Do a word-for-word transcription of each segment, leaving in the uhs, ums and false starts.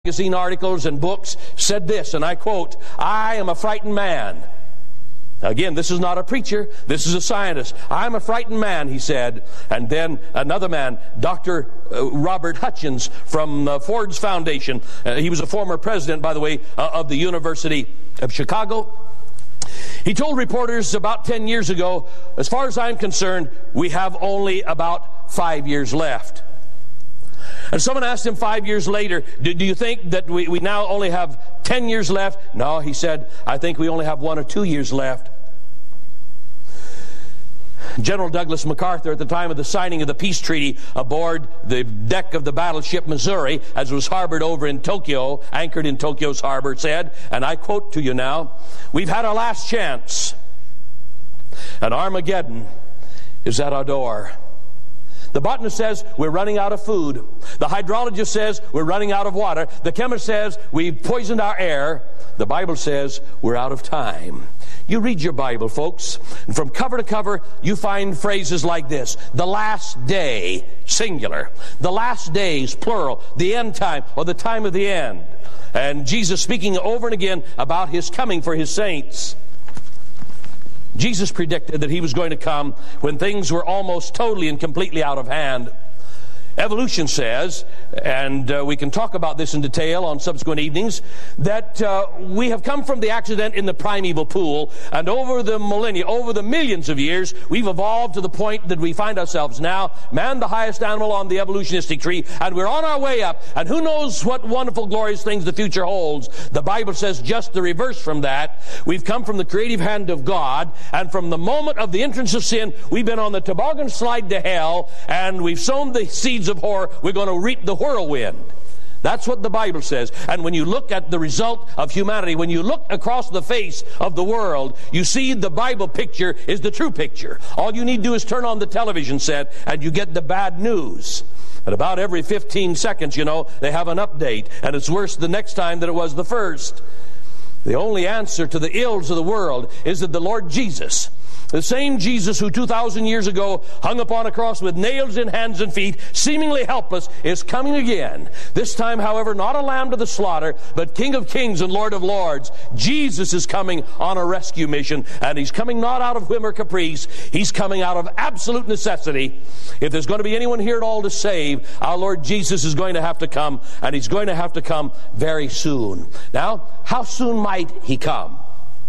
magazine articles and books, said this, and I quote, "I am a frightened man." Again, this is not a preacher. This is a scientist. "I'm a frightened man," he said. And then another man, Doctor Uh, Robert Hutchins from uh, Ford's Foundation. Uh, he was a former president, by the way, uh, of the University of Chicago. He told reporters about ten years ago, "As far as I'm concerned, we have only about five years left." And someone asked him five years later, do, do you think that we, we now only have ten years left? "No," he said, "I think we only have one or two years left." General Douglas MacArthur, at the time of the signing of the peace treaty aboard the deck of the battleship Missouri, as it was harbored over in Tokyo, anchored in Tokyo's harbor, said, and I quote to you now, "We've had our last chance, and Armageddon is at our door." The botanist says we're running out of food. The hydrologist says we're running out of water. The chemist says we've poisoned our air. The Bible says we're out of time. You read your Bible, folks, and from cover to cover, you find phrases like this: the last day, singular. The last days, plural. The end time, or the time of the end. And Jesus speaking over and again about his coming for his saints. Jesus predicted that he was going to come when things were almost totally and completely out of hand. Evolution says, and uh, we can talk about this in detail on subsequent evenings, that uh, we have come from the accident in the primeval pool, and over the millennia, over the millions of years, we've evolved to the point that we find ourselves now, man the highest animal on the evolutionistic tree, and we're on our way up, and who knows what wonderful, glorious things the future holds. The Bible says just the reverse from that. We've come from the creative hand of God, and from the moment of the entrance of sin, we've been on the toboggan slide to hell, and we've sown the seeds of horror. We're going to reap the whirlwind. That's what the Bible says. And when you look at the result of humanity, when you look across the face of the world, you see the Bible picture is the true picture. All you need to do is turn on the television set and you get the bad news. And about every fifteen seconds, you know, they have an update, and it's worse the next time than it was the first. The only answer to the ills of the world is that the Lord Jesus, the same Jesus who two thousand years ago hung upon a cross with nails in hands and feet, seemingly helpless, is coming again. This time, however, not a lamb to the slaughter, but King of Kings and Lord of Lords. Jesus is coming on a rescue mission, and he's coming not out of whim or caprice. He's coming out of absolute necessity. If there's going to be anyone here at all to save, our Lord Jesus is going to have to come, and he's going to have to come very soon. Now, how soon might he come?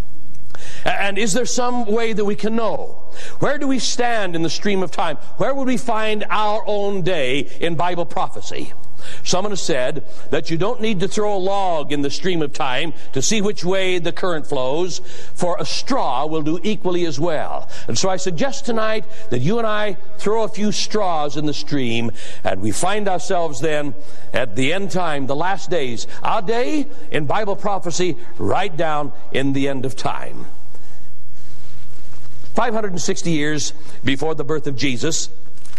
And is there some way that we can know? Where do we stand in the stream of time? Where would we find our own day in Bible prophecy? Someone has said that you don't need to throw a log in the stream of time to see which way the current flows, for a straw will do equally as well. And so I suggest tonight that you and I throw a few straws in the stream, and we find ourselves then at the end time, the last days. Our day in Bible prophecy, right down in the end of time. five hundred sixty years before the birth of Jesus,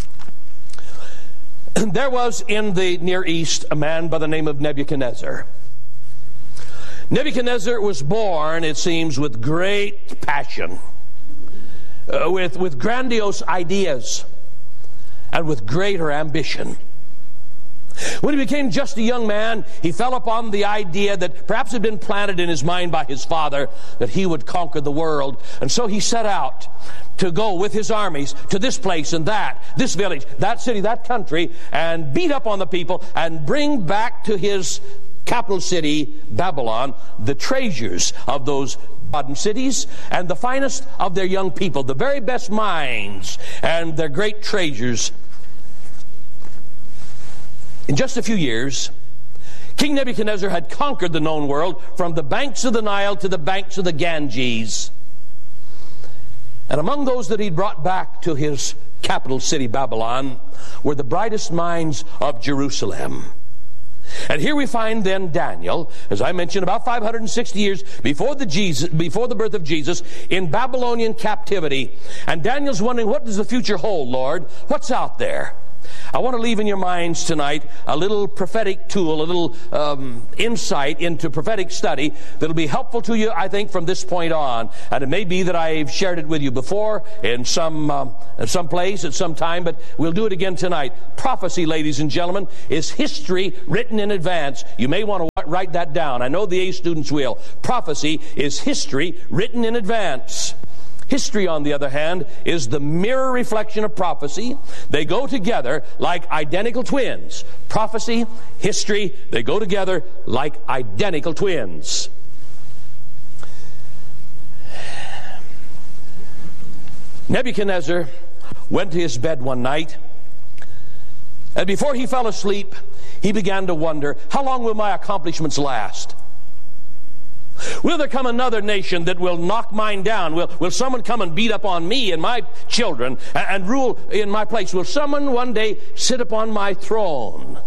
there was in the Near East a man by the name of Nebuchadnezzar. Nebuchadnezzar was born, it seems, with great passion, uh, with, with grandiose ideas, and with greater ambition. When he became just a young man, he fell upon the idea that perhaps had been planted in his mind by his father, that he would conquer the world. And so he set out to go with his armies to this place and that, this village, that city, that country, and beat up on the people and bring back to his capital city, Babylon, the treasures of those modern cities and the finest of their young people, the very best minds and their great treasures. In just a few years, King Nebuchadnezzar had conquered the known world from the banks of the Nile to the banks of the Ganges. And among those that he'd brought back to his capital city, Babylon, were the brightest minds of Jerusalem. And here we find then Daniel, as I mentioned, about five hundred sixty years before the Jesus, before the birth of Jesus, in Babylonian captivity. And Daniel's wondering, what does the future hold, Lord? What's out there? I want to leave in your minds tonight a little prophetic tool, a little um, insight into prophetic study that will be helpful to you, I think, from this point on. And it may be that I've shared it with you before in some um, some place at some time, but we'll do it again tonight. Prophecy, ladies and gentlemen, is history written in advance. You may want to write that down. I know the A students will. Prophecy is history written in advance. History, on the other hand, is the mirror reflection of prophecy. They go together like identical twins. Prophecy, history, they go together like identical twins. Nebuchadnezzar went to his bed one night, and before he fell asleep, he began to wonder, how long will my accomplishments last? Will there come another nation that will knock mine down? Will, will someone come and beat up on me and my children and, and rule in my place? Will someone one day sit upon my throne?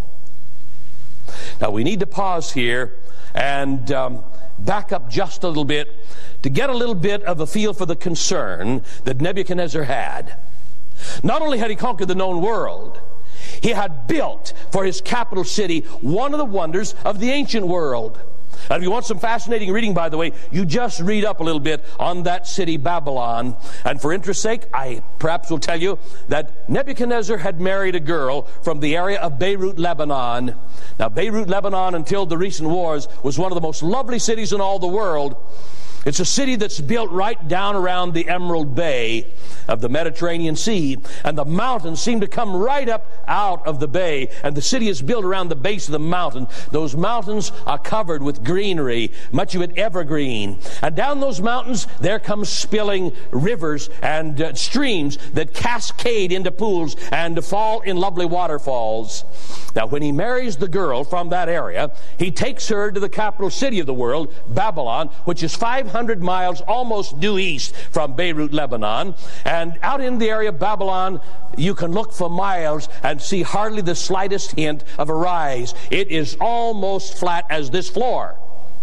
Now we need to pause here and um, back up just a little bit to get a little bit of a feel for the concern that Nebuchadnezzar had. Not only had he conquered the known world, he had built for his capital city one of the wonders of the ancient world. And if you want some fascinating reading, by the way, you just read up a little bit on that city, Babylon. And for interest's sake, I perhaps will tell you that Nebuchadnezzar had married a girl from the area of Beirut, Lebanon. Now, Beirut, Lebanon, until the recent wars, was one of the most lovely cities in all the world. It's a city that's built right down around the Emerald Bay of the Mediterranean Sea, and the mountains seem to come right up out of the bay, and the city is built around the base of the mountain. Those mountains are covered with greenery, much of it evergreen, and down those mountains there come spilling rivers and uh, streams that cascade into pools and fall in lovely waterfalls. Now, when he marries the girl from that area, he takes her to the capital city of the world, Babylon, which is five hundred miles almost due east from Beirut, Lebanon. And out in the area of Babylon, you can look for miles and see hardly the slightest hint of a rise. It is almost flat as this floor.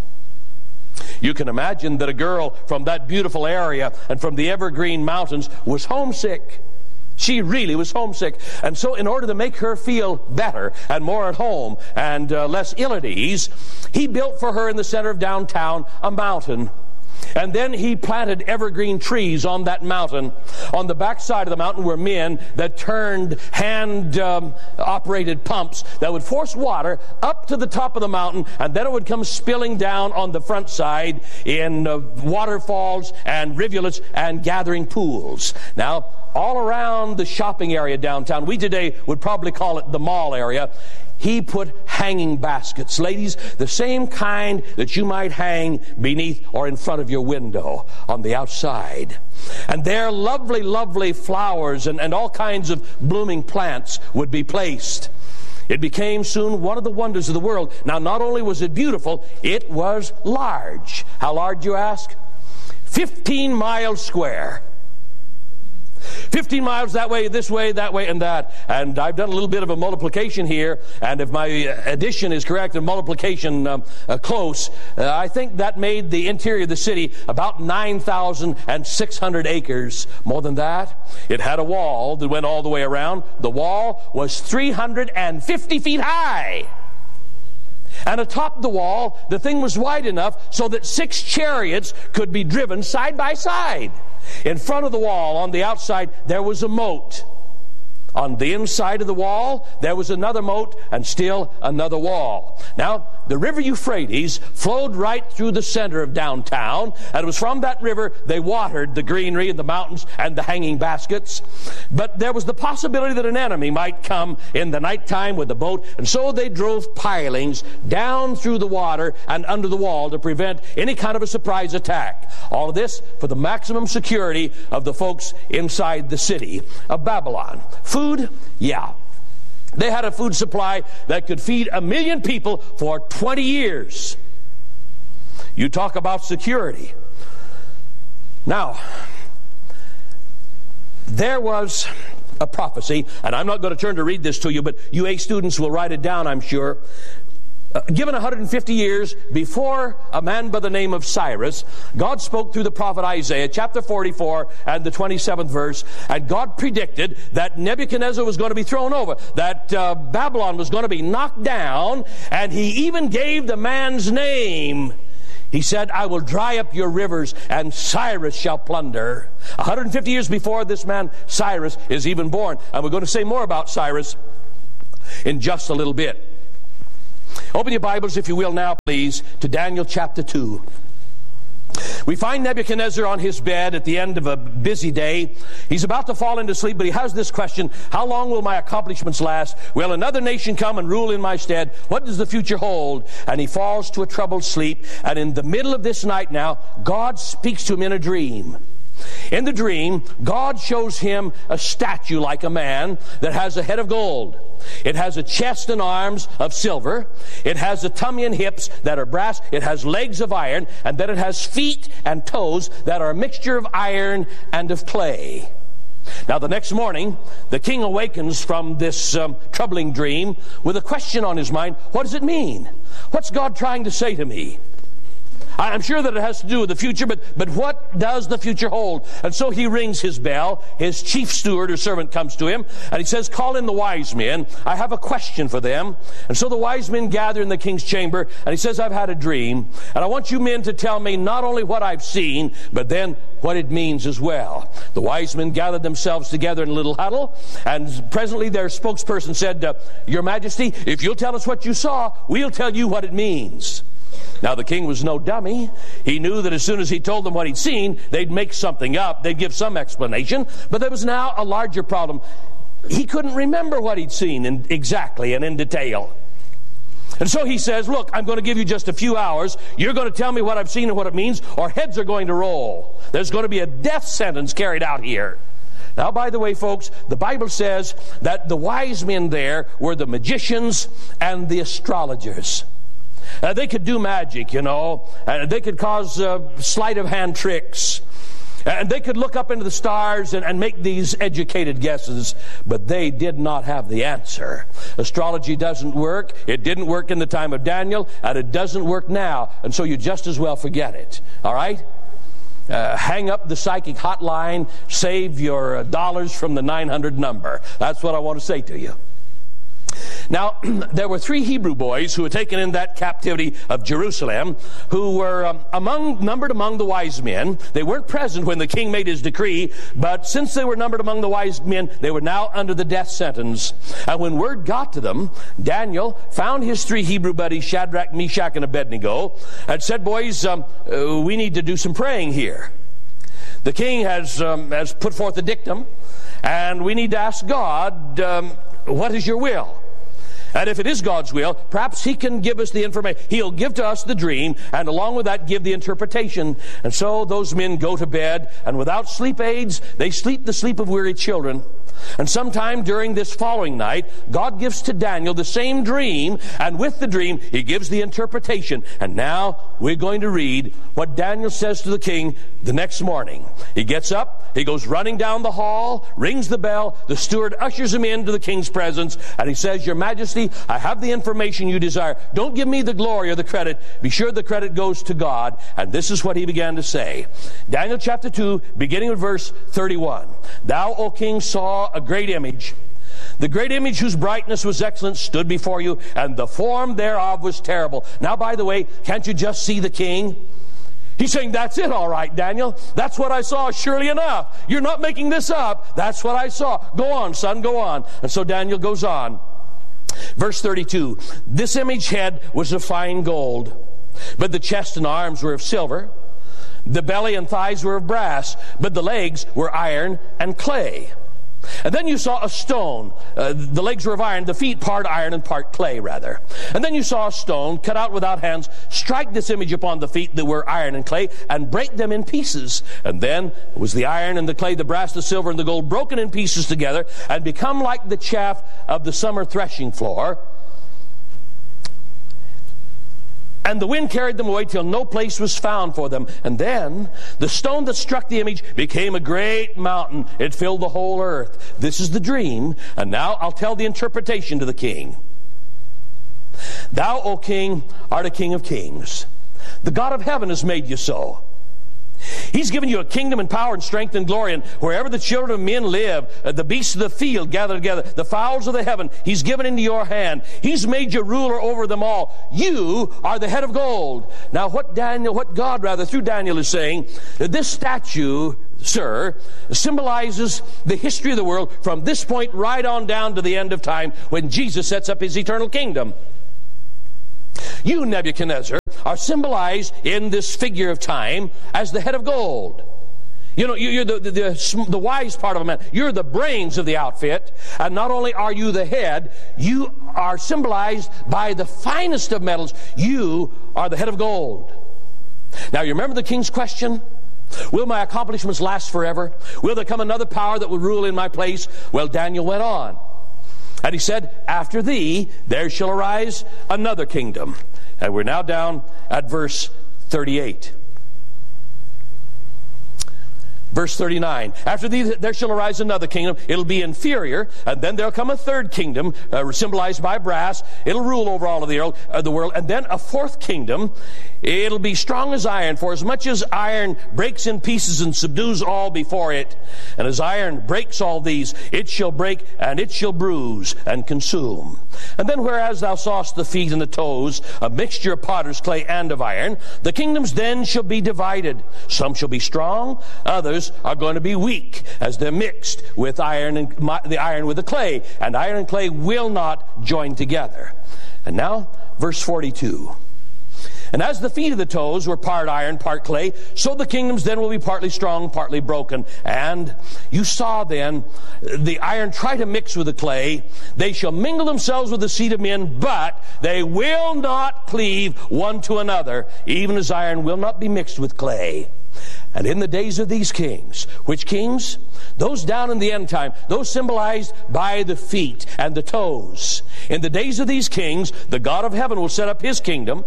You can imagine that a girl from that beautiful area and from the evergreen mountains was homesick. She really was homesick. And so in order to make her feel better and more at home and uh, less ill at ease, he built for her in the center of downtown a mountain. And then he planted evergreen trees on that mountain. On the back side of the mountain were men that turned hand-operated um, pumps that would force water up to the top of the mountain, and then it would come spilling down on the front side in uh, waterfalls and rivulets and gathering pools. Now, all around the shopping area downtown, we today would probably call it the mall area, he put hanging baskets. Ladies, the same kind that you might hang beneath or in front of your window on the outside. And there lovely, lovely flowers and, and all kinds of blooming plants would be placed. It became soon one of the wonders of the world. Now, not only was it beautiful, it was large. How large, you ask? fifteen miles square. fifteen miles that way, this way, that way, and that. And I've done a little bit of a multiplication here, and if my addition is correct and multiplication um, uh, close, uh, I think that made the interior of the city about nine thousand six hundred acres. More than that, it had a wall that went all the way around. The wall was three hundred fifty feet high. And atop the wall, the thing was wide enough so that six chariots could be driven side by side. In front of the wall, on the outside, there was a moat. On the inside of the wall, there was another moat and still another wall. Now, the river Euphrates flowed right through the center of downtown, and it was from that river they watered the greenery and the mountains and the hanging baskets. But there was the possibility that an enemy might come in the nighttime with the boat, and so they drove pilings down through the water and under the wall to prevent any kind of a surprise attack. All of this for the maximum security of the folks inside the city of Babylon. Food? Yeah. They had a food supply that could feed a million people for twenty years. You talk about security. Now, there was a prophecy, and I'm not going to turn to read this to you, but you A students will write it down, I'm sure. Uh, given one hundred fifty years before a man by the name of Cyrus, God spoke through the prophet Isaiah, chapter forty-four and the twenty-seventh verse, and God predicted that Nebuchadnezzar was going to be thrown over, that uh, Babylon was going to be knocked down, and he even gave the man's name. He said, I will dry up your rivers, and Cyrus shall plunder. one hundred fifty years before this man, Cyrus, is even born. And we're going to say more about Cyrus in just a little bit. Open your Bibles, if you will, now, please, to Daniel chapter two. We find Nebuchadnezzar on his bed at the end of a busy day. He's about to fall into sleep, but he has this question: how long will my accomplishments last? Will another nation come and rule in my stead? What does the future hold? And he falls to a troubled sleep. And in the middle of this night now, God speaks to him in a dream. In the dream, God shows him a statue like a man that has a head of gold. It has a chest and arms of silver. It has a tummy and hips that are brass. It has legs of iron. And then it has feet and toes that are a mixture of iron and of clay. Now, the next morning, the king awakens from this um, troubling dream with a question on his mind. What does it mean? What's God trying to say to me? I'm sure that it has to do with the future, but, but what does the future hold? And so he rings his bell. His chief steward or servant comes to him, and he says, call in the wise men. I have a question for them. And so the wise men gather in the king's chamber, and he says, I've had a dream, and I want you men to tell me not only what I've seen, but then what it means as well. The wise men gathered themselves together in a little huddle, and presently their spokesperson said, uh, Your Majesty, if you'll tell us what you saw, we'll tell you what it means. Now, the king was no dummy. He knew that as soon as he told them what he'd seen, they'd make something up. They'd give some explanation. But there was now a larger problem. He couldn't remember what he'd seen in, exactly and in detail. And so he says, look, I'm going to give you just a few hours. You're going to tell me what I've seen and what it means, or heads are going to roll. There's going to be a death sentence carried out here. Now, by the way, folks, the Bible says that the wise men there were the magicians and the astrologers. Uh, they could do magic, you know. Uh, they could cause uh, sleight of hand tricks. And they could look up into the stars and, and make these educated guesses, but they did not have the answer. Astrology doesn't work. It didn't work in the time of Daniel, and it doesn't work now. And so you just as well forget it. All right? Uh, hang up the psychic hotline. Save your uh, dollars from the nine hundred number. That's what I want to say to you. Now, there were three Hebrew boys who were taken in that captivity of Jerusalem, who were um, among numbered among the wise men. They weren't present when the king made his decree, but since they were numbered among the wise men, they were now under the death sentence. And when word got to them, Daniel found his three Hebrew buddies, Shadrach, Meshach, and Abednego, and said, boys, um, uh, we need to do some praying here. The king has, um, has put forth a dictum, and we need to ask God, um, what is your will? And if it is God's will, perhaps He can give us the information. He'll give to us the dream, and along with that, give the interpretation. And so those men go to bed, and without sleep aids, they sleep the sleep of weary children. And sometime during this following night, God gives to Daniel the same dream, and with the dream, He gives the interpretation. And now we're going to read what Daniel says to the king the next morning. He gets up, he goes running down the hall, rings the bell, the steward ushers him into the king's presence, and he says, Your Majesty, I have the information you desire. Don't give me the glory or the credit. Be sure the credit goes to God. And this is what he began to say. Daniel chapter two, beginning with verse thirty-one. Thou, O king, saw a great image. The great image whose brightness was excellent stood before you, and the form thereof was terrible. Now, by the way, can't you just see the king? He's saying, that's it, all right, Daniel. That's what I saw, surely enough. You're not making this up. That's what I saw. Go on, son, go on. And so Daniel goes on. Verse thirty-two, this image head was of fine gold, but the chest and arms were of silver. The belly and thighs were of brass, but the legs were iron and clay. And then you saw a stone. Uh, the legs were of iron, the feet part iron and part clay, rather. And then you saw a stone cut out without hands, strike this image upon the feet that were iron and clay, and break them in pieces. And then was the iron and the clay, the brass, the silver, and the gold broken in pieces together, and become like the chaff of the summer threshing floor. And the wind carried them away till no place was found for them. And then the stone that struck the image became a great mountain. It filled the whole earth. This is the dream. And now I'll tell the interpretation to the king. Thou, O king, art a king of kings. The God of heaven has made you so. He's given you a kingdom and power and strength and glory, and wherever the children of men live, uh, the beasts of the field gather together, the fowls of the heaven, He's given into your hand. He's made you ruler over them all. You are the head of gold. Now what Daniel, what God rather, through Daniel is saying, that this statue, sir, symbolizes the history of the world from this point right on down to the end of time when Jesus sets up His eternal kingdom. You, Nebuchadnezzar, are symbolized in this figure of time as the head of gold. You know, you're the, the, the, the wise part of a man. You're the brains of the outfit. And not only are you the head, you are symbolized by the finest of metals. You are the head of gold. Now, you remember the king's question? Will my accomplishments last forever? Will there come another power that will rule in my place? Well, Daniel went on. And he said, after thee there shall arise another kingdom. And we're now down at verse thirty-eight. Verse thirty-nine, after these there shall arise another kingdom. It'll be inferior, and then there'll come a third kingdom, uh, symbolized by brass. It'll rule over all of the, uh, the world. And then a fourth kingdom. It'll be strong as iron, for as much as iron breaks in pieces and subdues all before it, and as iron breaks all these, it shall break, and it shall bruise and consume. And then whereas thou sawest the feet and the toes, a mixture of potter's clay and of iron, the kingdoms then shall be divided. Some shall be strong, others are going to be weak, as they're mixed with iron and the iron with the clay, and iron and clay will not join together. And now, verse forty-two. And as the feet of the toes were part iron, part clay, so the kingdoms then will be partly strong, partly broken. And you saw then the iron try to mix with the clay. They shall mingle themselves with the seed of men, but they will not cleave one to another, even as iron will not be mixed with clay. And in the days of these kings, which kings? Those down in the end time, those symbolized by the feet and the toes. In the days of these kings, the God of heaven will set up his kingdom.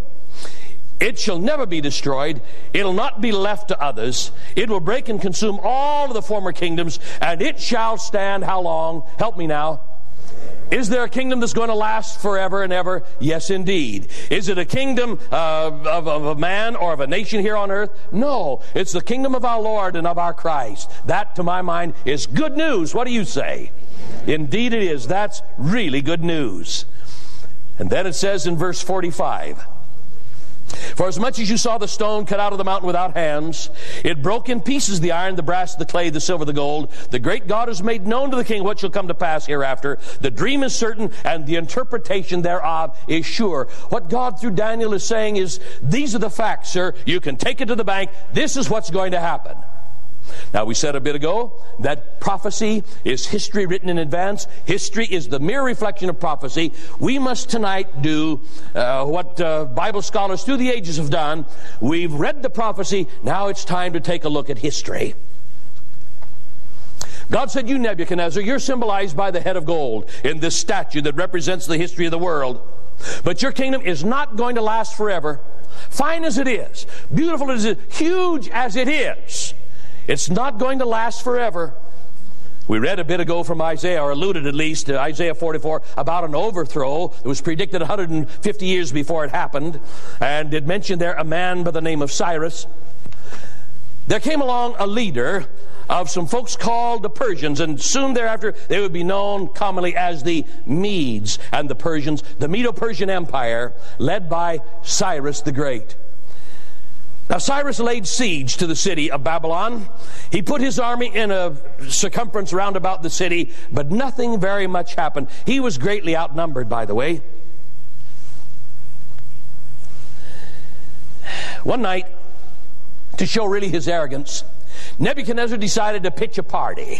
It shall never be destroyed. It'll not be left to others. It will break and consume all of the former kingdoms, and it shall stand how long? Help me now. Is there a kingdom that's going to last forever and ever? Yes, indeed. Is it a kingdom uh, of, of a man or of a nation here on earth? No. It's the kingdom of our Lord and of our Christ. That, to my mind, is good news. What do you say? Indeed it is. That's really good news. And then it says in verse forty-five, for as much as you saw the stone cut out of the mountain without hands, it broke in pieces the iron, the brass, the clay, the silver, the gold. The great God has made known to the king what shall come to pass hereafter. The dream is certain, and the interpretation thereof is sure. What God through Daniel is saying is, these are the facts, sir. You can take it to the bank. This is what's going to happen. Now, we said a bit ago that prophecy is history written in advance. History is the mere reflection of prophecy. We must tonight do uh, what uh, Bible scholars through the ages have done. We've read the prophecy. Now it's time to take a look at history. God said, you, Nebuchadnezzar, you're symbolized by the head of gold in this statue that represents the history of the world. But your kingdom is not going to last forever. Fine as it is, beautiful as it is, huge as it is, it's not going to last forever. We read a bit ago from Isaiah, or alluded at least to Isaiah forty-four, about an overthrow that was predicted one hundred fifty years before it happened. And it mentioned there a man by the name of Cyrus. There came along a leader of some folks called the Persians, and soon thereafter they would be known commonly as the Medes and the Persians, the Medo-Persian Empire, led by Cyrus the Great. Now, Cyrus laid siege to the city of Babylon. He put his army in a circumference round about the city, but nothing very much happened. He was greatly outnumbered, by the way. One night, to show really his arrogance, Nebuchadnezzar decided to pitch a party.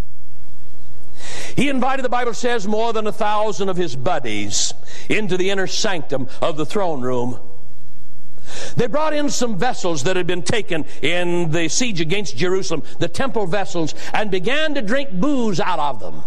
He invited, the Bible says, more than a thousand of his buddies into the inner sanctum of the throne room. They brought in some vessels that had been taken in the siege against Jerusalem, the temple vessels, and began to drink booze out of them.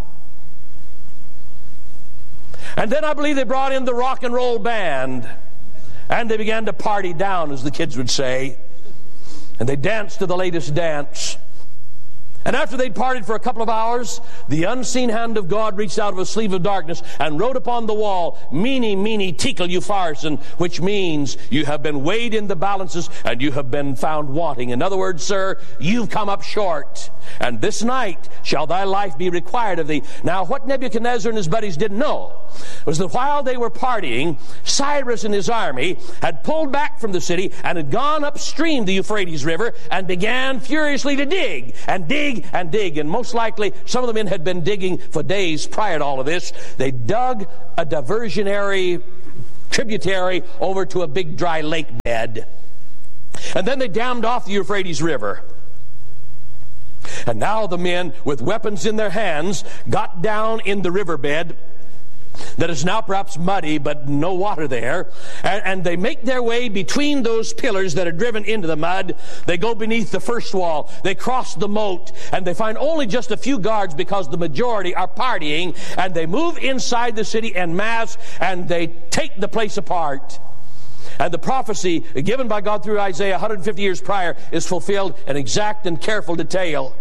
And then I believe they brought in the rock and roll band, and they began to party down, as the kids would say. And they danced to the latest dance. And after they'd partied for a couple of hours, the unseen hand of God reached out of a sleeve of darkness and wrote upon the wall, Mene, Mene, Tekel, Upharsin, which means you have been weighed in the balances and you have been found wanting. In other words, sir, you've come up short. And this night shall thy life be required of thee. Now, what Nebuchadnezzar and his buddies didn't know was that while they were partying, Cyrus and his army had pulled back from the city and had gone upstream the Euphrates River and began furiously to dig and dig and dig. And most likely, some of the men had been digging for days prior to all of this. They dug a diversionary tributary over to a big dry lake bed. And then they dammed off the Euphrates River. And now the men with weapons in their hands got down in the riverbed that is now perhaps muddy, but no water there. And, and they make their way between those pillars that are driven into the mud. They go beneath the first wall. They cross the moat, and they find only just a few guards because the majority are partying. And they move inside the city en masse, and they take the place apart. And the prophecy given by God through Isaiah one hundred fifty years prior is fulfilled in exact and careful detail.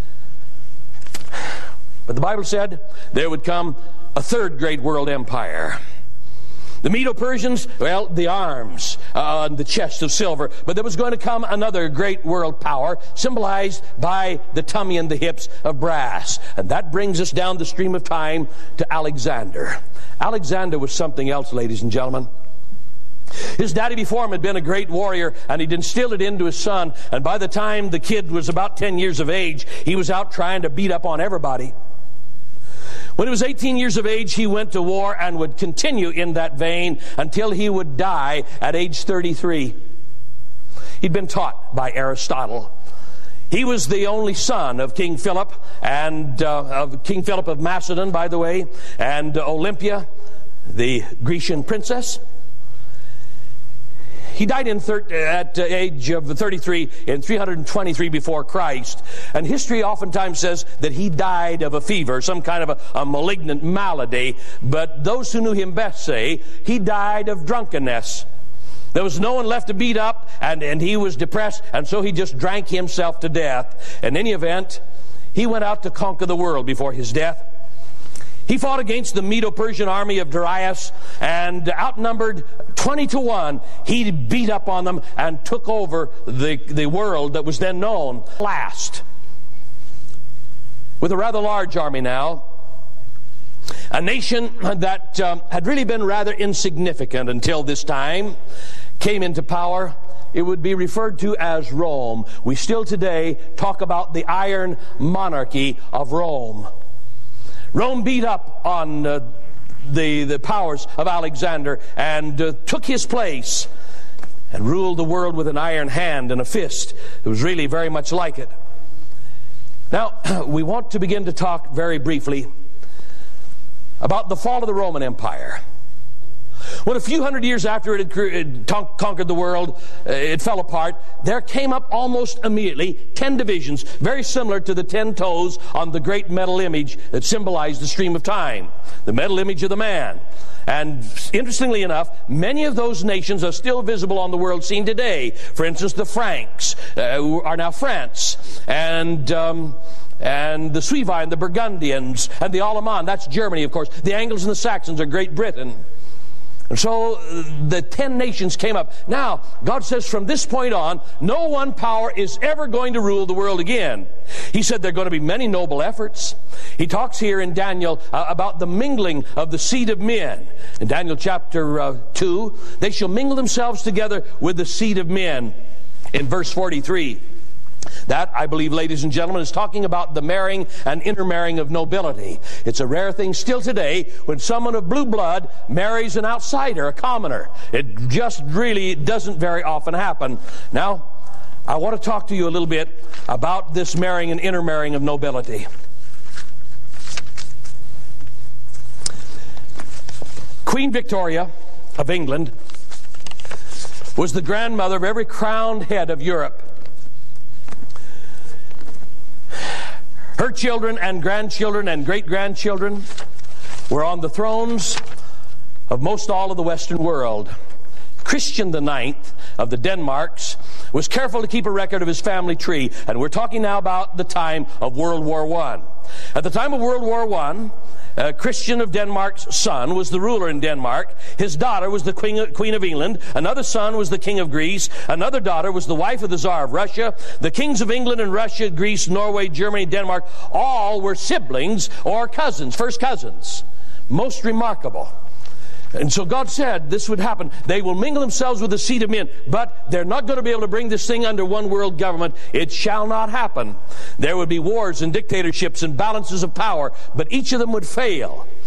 But the Bible said there would come a third great world empire. The Medo-Persians, well, the arms uh, and the chest of silver. But there was going to come another great world power, symbolized by the tummy and the hips of brass. And that brings us down the stream of time to Alexander. Alexander was something else, ladies and gentlemen. His daddy before him had been a great warrior, and he'd instilled it into his son. And by the time the kid was about ten years of age, he was out trying to beat up on everybody. When he was eighteen years of age, he went to war and would continue in that vein until he would die at age thirty-three. He'd been taught by Aristotle. He was the only son of King Philip, and uh, of King Philip of Macedon, by the way, and uh, Olympia, the Grecian princess. He died in thir- at the age of thirty-three in three hundred twenty-three before Christ. And history oftentimes says that he died of a fever, some kind of a, a malignant malady. But those who knew him best say he died of drunkenness. There was no one left to beat up, and, and he was depressed, and so he just drank himself to death. In any event, he went out to conquer the world before his death. He fought against the Medo-Persian army of Darius, and outnumbered twenty to one, he beat up on them and took over the, the world that was then known. Last, with a rather large army now, a nation that um, had really been rather insignificant until this time came into power. It would be referred to as Rome. We still today talk about the iron monarchy of Rome. Rome beat up on uh, the, the powers of Alexander and uh, took his place and ruled the world with an iron hand and a fist. It was really very much like it. Now, we want to begin to talk very briefly about the fall of the Roman Empire. When a few hundred years after it had conquered the world, it fell apart, there came up almost immediately ten divisions, very similar to the ten toes on the great metal image that symbolized the stream of time, the metal image of the man. And interestingly enough, many of those nations are still visible on the world scene today. For instance, the Franks uh, who are now France, and um, and the Suevi and the Burgundians, and the Alemanni, that's Germany, of course. The Angles and the Saxons are Great Britain. And so the ten nations came up. Now, God says from this point on, no one power is ever going to rule the world again. He said there are going to be many noble efforts. He talks here in Daniel uh, about the mingling of the seed of men. In Daniel chapter uh, two, they shall mingle themselves together with the seed of men. In verse forty-three. That, I believe, ladies and gentlemen, is talking about the marrying and intermarrying of nobility. It's a rare thing still today when someone of blue blood marries an outsider, a commoner. It just really doesn't very often happen. Now, I want to talk to you a little bit about this marrying and intermarrying of nobility. Queen Victoria of England was the grandmother of every crowned head of Europe. Her children and grandchildren and great-grandchildren were on the thrones of most all of the Western world. Christian the Ninth of the Denmarks was careful to keep a record of his family tree, and we're talking now about the time of World War One. At the time of World War One, Uh, Christian of Denmark's son was the ruler in Denmark. His daughter was the queen of, queen of England. Another son was the king of Greece. Another daughter was the wife of the Tsar of Russia. The kings of England and Russia, Greece, Norway, Germany, Denmark, all were siblings or cousins, first cousins. Most remarkable. And so God said this would happen. They will mingle themselves with the seed of men, but they're not going to be able to bring this thing under one world government. It shall not happen. There would be wars and dictatorships and balances of power, but each of them would fail.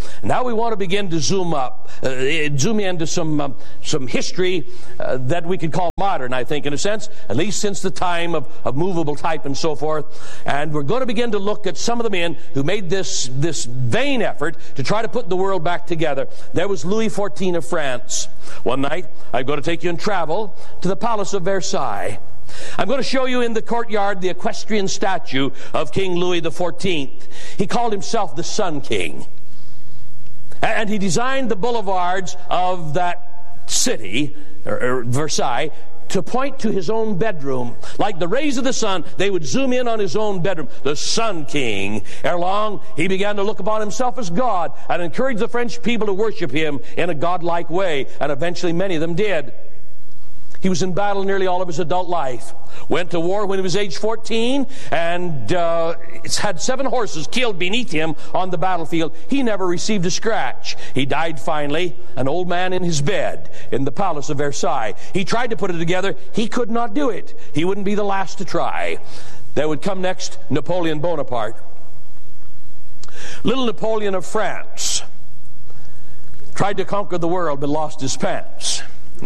Now we want to begin to zoom up, uh, zoom into some um, some history uh, that we could call modern, I think, in a sense, at least since the time of, of movable type and so forth. And we're going to begin to look at some of the men who made this, this vain effort to try to put the world back together. There was Louis the fourteenth of France. One night, I'm going to take you in travel to the Palace of Versailles. I'm going to show you in the courtyard the equestrian statue of King Louis the fourteenth. He called himself the Sun King. And he designed the boulevards of that city, or, or Versailles, to point to his own bedroom. Like the rays of the sun, they would zoom in on his own bedroom. The Sun King. Ere long, he began to look upon himself as God and encouraged the French people to worship him in a godlike way. And eventually many of them did. He was in battle nearly all of his adult life. Went to war when he was age fourteen, and uh, had seven horses killed beneath him on the battlefield. He never received a scratch. He died finally, an old man in his bed in the Palace of Versailles. He tried to put it together. He could not do it. He wouldn't be the last to try. There would come next Napoleon Bonaparte. Little Napoleon of France tried to conquer the world but lost his pants.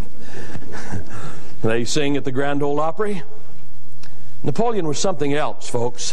They sing at the Grand Ole Opry. Napoleon was something else, folks.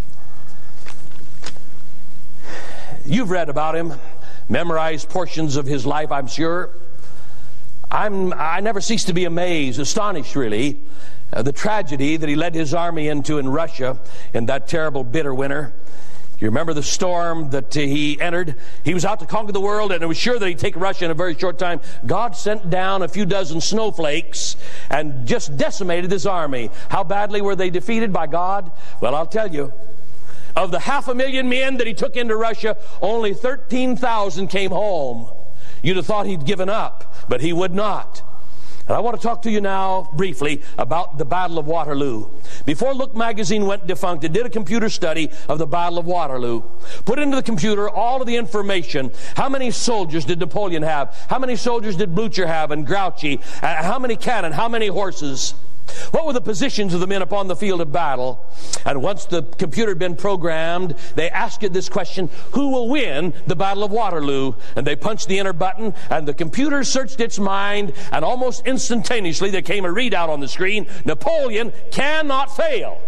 You've read about him, memorized portions of his life, I'm sure. I'm, I never cease to be amazed, astonished, really, uh, the tragedy that he led his army into in Russia in that terrible, bitter winter. You remember the storm that uh, he entered? He was out to conquer the world, and it was sure that he'd take Russia in a very short time. God sent down a few dozen snowflakes and just decimated his army. How badly were they defeated by God? Well, I'll tell you. Of the half a million men that he took into Russia, only thirteen thousand came home. You'd have thought he'd given up, but he would not. And I want to talk to you now briefly about the Battle of Waterloo. Before Look magazine went defunct, it did a computer study of the Battle of Waterloo. Put into the computer all of the information. How many soldiers did Napoleon have? How many soldiers did Blucher have and Grouchy? Uh, how many cannon? How many horses? What were the positions of the men upon the field of battle? And once the computer had been programmed, they asked it this question: who will win the Battle of Waterloo? And they punched the enter button, and the computer searched its mind, and almost instantaneously there came a readout on the screen: Napoleon cannot fail.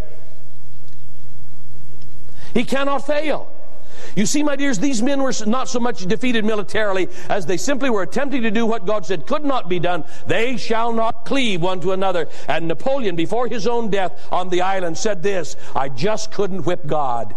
He cannot fail. You see, my dears, these men were not so much defeated militarily as they simply were attempting to do what God said could not be done. They shall not cleave one to another. And Napoleon, before his own death on the island, said this: I just couldn't whip God.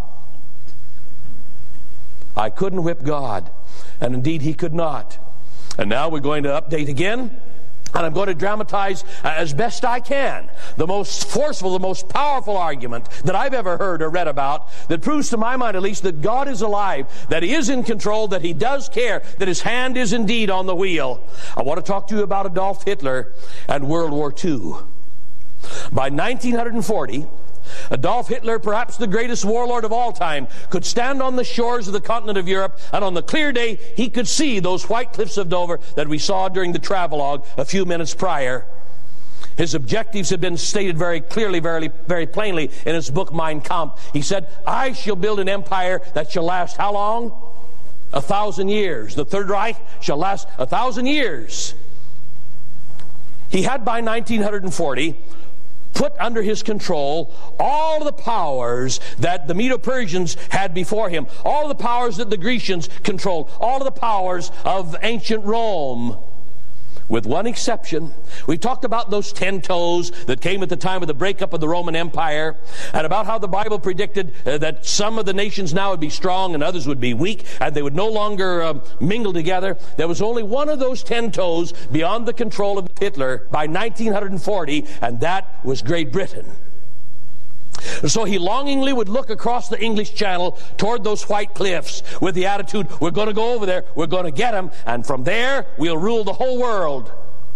I couldn't whip God. And indeed, he could not. And now we're going to update again. And I'm going to dramatize uh, as best I can the most forceful, the most powerful argument that I've ever heard or read about that proves to my mind at least that God is alive, that He is in control, that He does care, that His hand is indeed on the wheel. I want to talk to you about Adolf Hitler and World War Two. By nineteen forty, Adolf Hitler, perhaps the greatest warlord of all time, could stand on the shores of the continent of Europe, and on the clear day he could see those white cliffs of Dover that we saw during the travelogue a few minutes prior. His objectives had been stated very clearly, very, very plainly in his book Mein Kampf. He said, I shall build an empire that shall last how long? A thousand years. The Third Reich shall last a thousand years. He had by nineteen forty put under his control all of the powers that the Medo-Persians had before him, all of the powers that the Grecians controlled, all of the powers of ancient Rome. With one exception. We talked about those ten toes that came at the time of the breakup of the Roman Empire, and about how the Bible predicted uh, that some of the nations now would be strong and others would be weak, and they would no longer uh, mingle together. There was only one of those ten toes beyond the control of Hitler by nineteen forty, and that was Great Britain. So he longingly would look across the English Channel toward those white cliffs with the attitude, we're going to go over there, we're going to get them, and from there we'll rule the whole world.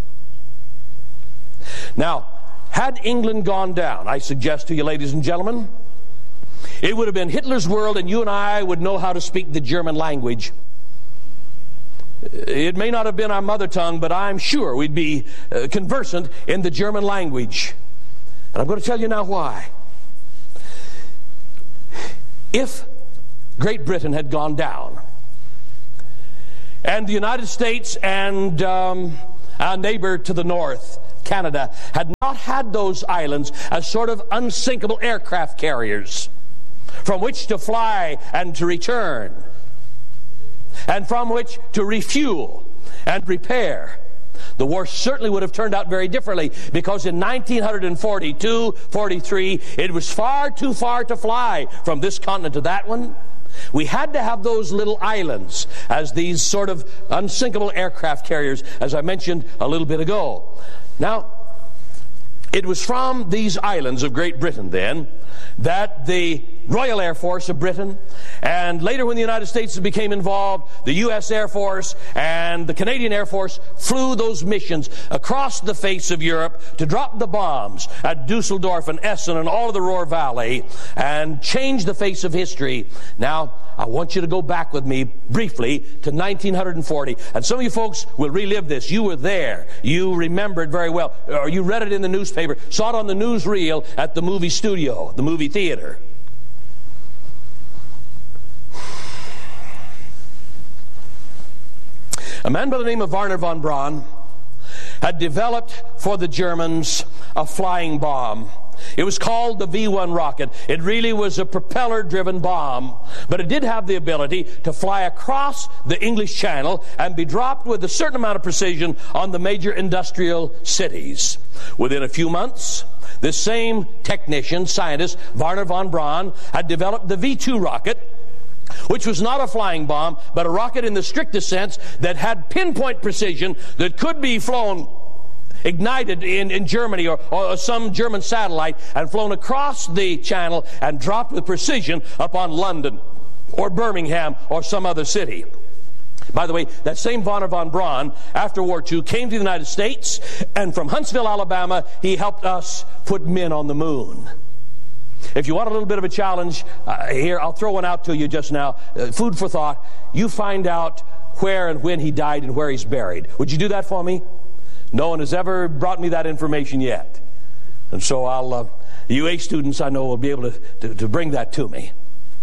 Now, had England gone down, I suggest to you, ladies and gentlemen, it would have been Hitler's world, and you and I would know how to speak the German language. It may not have been our mother tongue, but I'm sure we'd be uh, conversant in the German language. And I'm going to tell you now why. If Great Britain had gone down, And the United States and um, our neighbor to the north, Canada, had not had those islands as sort of unsinkable aircraft carriers from which to fly and to return, and from which to refuel and repair. The war certainly would have turned out very differently, because in nineteen forty-two, forty-three, it was far too far to fly from this continent to that one. We had to have those little islands as these sort of unsinkable aircraft carriers, as I mentioned a little bit ago. Now, it was from these islands of Great Britain then that the Royal Air Force of Britain, and later when the United States became involved, the U S Air Force and the Canadian Air Force flew those missions across the face of Europe to drop the bombs at Dusseldorf and Essen and all of the Ruhr Valley and change the face of history. Now, I want you to go back with me briefly to nineteen forty. And some of you folks will relive this. You were there. You remember it very well. Or you read it in the newspaper, saw it on the newsreel at the movie studio, the movie theater. A man by the name of Wernher von Braun had developed for the Germans a flying bomb. It was called the V one rocket. It really was a propeller-driven bomb, but it did have the ability to fly across the English Channel and be dropped with a certain amount of precision on the major industrial cities. Within a few months, this same technician, scientist, Wernher von Braun, had developed the V two rocket, which was not a flying bomb, but a rocket in the strictest sense that had pinpoint precision that could be flown, ignited in, in Germany or, or some German satellite and flown across the channel and dropped with precision upon London or Birmingham or some other city. By the way, that same Wernher von Braun, after World War Two, came to the United States, and from Huntsville, Alabama, he helped us put men on the moon. If you want a little bit of a challenge, uh, here, I'll throw one out to you just now. Uh, food for thought. You find out where and when he died and where he's buried. Would you do that for me? No one has ever brought me that information yet. And so I'll, uh, you A students I know will be able to, to, to bring that to me.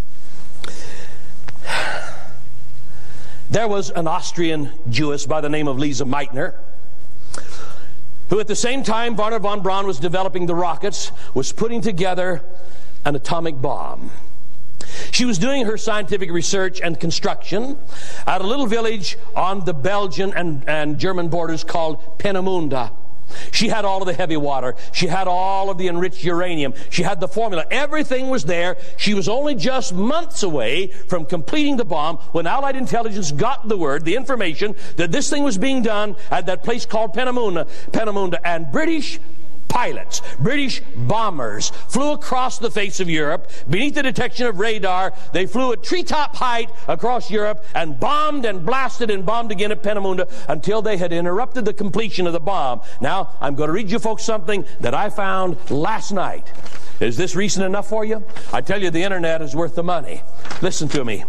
There was an Austrian Jewess by the name of Lise Meitner, who at the same time Wernher von Braun was developing the rockets, was putting together an atomic bomb. She was doing her scientific research and construction at a little village on the Belgian and, and German borders called Peenemünde. She had all of the heavy water. She had all of the enriched uranium. She had the formula. Everything was there. She was only just months away from completing the bomb when Allied intelligence got the word, the information, that this thing was being done at that place called Peenemünde. Peenemünde. And British pilots, British bombers, flew across the face of Europe beneath the detection of radar. They flew at treetop height across Europe and bombed and blasted and bombed again at Peenemünde until they had interrupted the completion of the bomb. Now, I'm going to read you folks something that I found last night. Is this recent enough for you? I tell you, the internet is worth the money. Listen to me.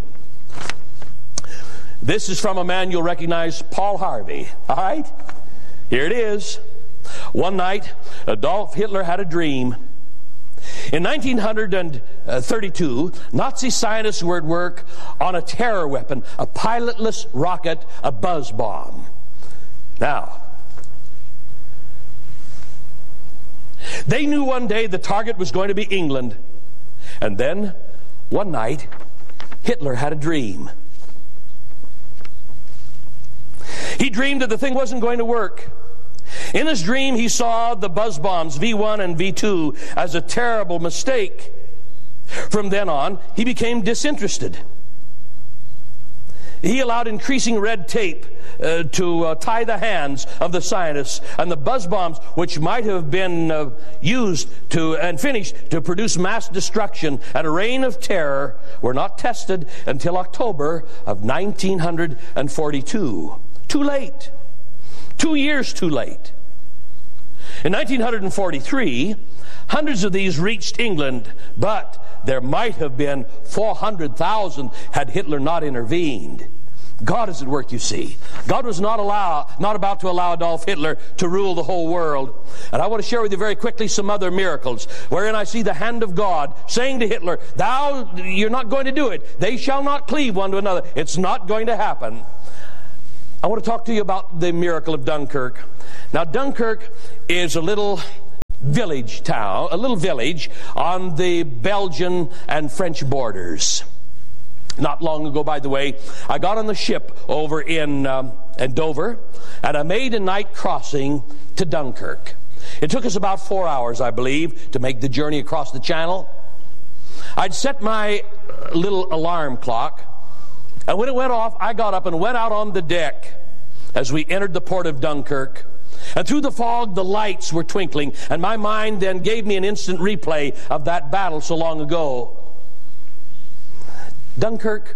This is from a man you'll recognize, Paul Harvey. All right? Here it is. One night, Adolf Hitler had a dream. In nineteen thirty-two, Nazi scientists were at work on a terror weapon, a pilotless rocket, a buzz bomb. Now, they knew one day the target was going to be England. And then, one night, Hitler had a dream. He dreamed that the thing wasn't going to work. In his dream, he saw the buzz bombs, V one and V two, as a terrible mistake. From then on, he became disinterested. He allowed increasing red tape uh, to uh, tie the hands of the scientists, and the buzz bombs, which might have been uh, used to and finished to produce mass destruction and a reign of terror, were not tested until October of nineteen forty-two. Too late. Two years too late. In nineteen forty-three, hundreds of these reached England, but there might have been four hundred thousand had Hitler not intervened. God is at work, you see. God was not allow, not about to allow Adolf Hitler to rule the whole world. And I want to share with you very quickly some other miracles wherein I see the hand of God saying to Hitler, "Thou, you're not going to do it. They shall not cleave one to another. It's not going to happen." I want to talk to you about the miracle of Dunkirk. Now, Dunkirk is a little village town, a little village on the Belgian and French borders. Not long ago, by the way, I got on the ship over in, um, in Dover, and I made a night crossing to Dunkirk. It took us about four hours, I believe, to make the journey across the channel. I'd set my little alarm clock, and when it went off, I got up and went out on the deck as we entered the port of Dunkirk. And through the fog, the lights were twinkling, and my mind then gave me an instant replay of that battle so long ago. Dunkirk,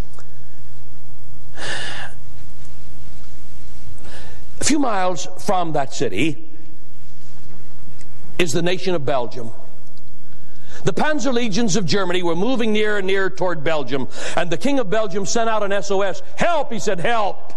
a few miles from that city, is the nation of Belgium. The Panzer legions of Germany were moving nearer and nearer toward Belgium, and the King of Belgium sent out an S O S. Help, he said, help.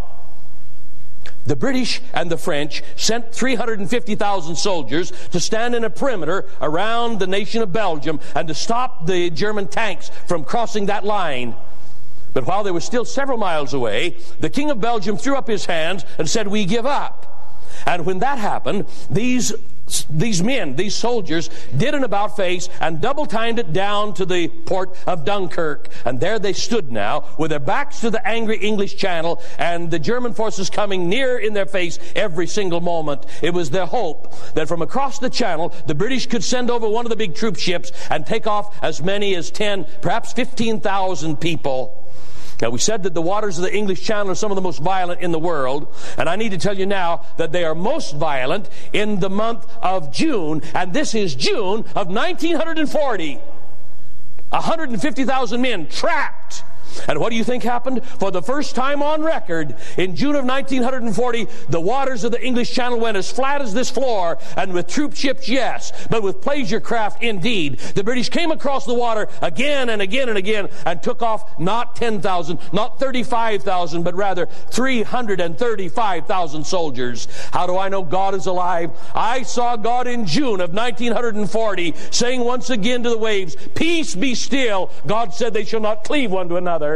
The British and the French sent three hundred fifty thousand soldiers to stand in a perimeter around the nation of Belgium and to stop the German tanks from crossing that line. But while they were still several miles away, the King of Belgium threw up his hands and said, we give up. And when that happened, these These men, these soldiers, did an about-face and double-timed it down to the port of Dunkirk. And there they stood now, with their backs to the angry English Channel, and the German forces coming near in their face every single moment. It was their hope that from across the Channel, the British could send over one of the big troop ships and take off as many as ten, perhaps fifteen thousand people. Now, we said that the waters of the English Channel are some of the most violent in the world, and I need to tell you now that they are most violent in the month of June, and this is June of nineteen forty. one hundred fifty thousand men trapped. And what do you think happened? For the first time on record, in June of nineteen forty, the waters of the English Channel went as flat as this floor, and with troop ships, yes, but with pleasure craft, indeed. The British came across the water again and again and again and took off not ten thousand, not thirty-five thousand, but rather three hundred thirty-five thousand soldiers. How do I know God is alive? I saw God in June of nineteen forty saying once again to the waves, peace be still. God said they shall not cleave one to another.